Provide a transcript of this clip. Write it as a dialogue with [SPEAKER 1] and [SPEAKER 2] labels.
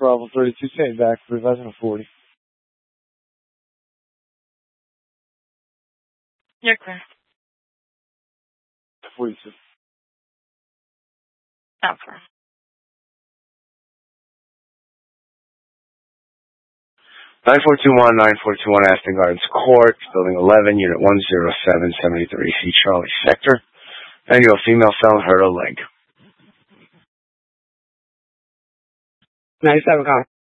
[SPEAKER 1] Bravo 32, staying back, revising a 40.
[SPEAKER 2] You're clear.
[SPEAKER 1] 42.
[SPEAKER 2] Alpha.
[SPEAKER 3] 9421 Aston Gardens Court, Building 11, Unit 10773C, Charlie Sector. Manual female cell, heard a leg.
[SPEAKER 4] 97 call.